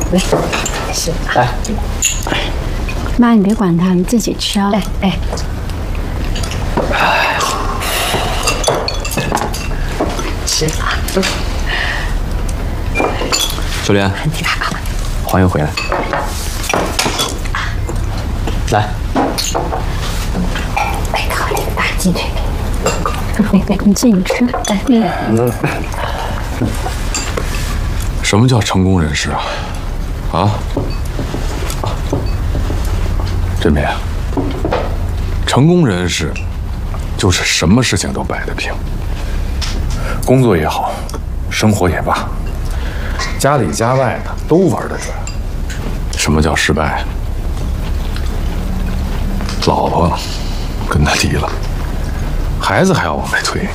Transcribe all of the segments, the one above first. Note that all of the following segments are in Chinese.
来，是来。 妈，你别管他，你自己吃啊。 哎。吃啊。 秋莲，欢迎回来。来。 哎，靠这个大鸡腿。 你自己吃。 什么叫成功人士啊？啊？真美啊！成功人士就是什么事情都摆得平，工作也好，生活也罢，家里家外的都玩得转。什么叫失败？老婆跟他离了，孩子还要往外推。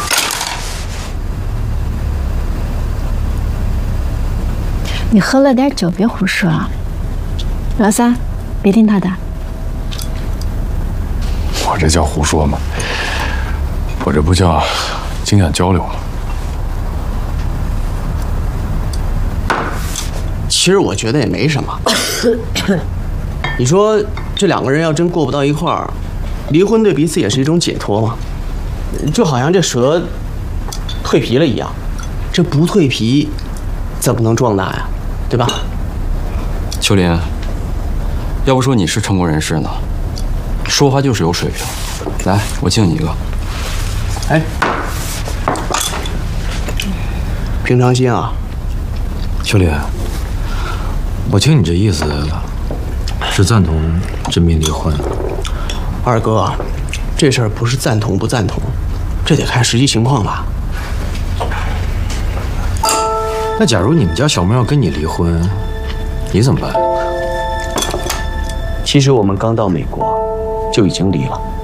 你喝了点酒，别胡说啊。老三，别听他的。 我这叫胡说吗？我这不叫经验交流吗？ 其实我觉得也没什么。你说这两个人要真过不到一块儿，离婚对彼此也是一种解脱嘛。就好像这蛇蜕皮了一样，这不蜕皮怎么能壮大呀？对吧？ 秋林，要不说你是成功人士呢，说话就是有水平。来，我敬你一个。 哎，平常心啊。 秋林，我听你这意思是赞同真命离婚。 二哥，这事儿不是赞同不赞同，这得看实际情况吧。 那假如你们家小妹要跟你离婚，你怎么办？ 其实我们刚到美国就已经离了。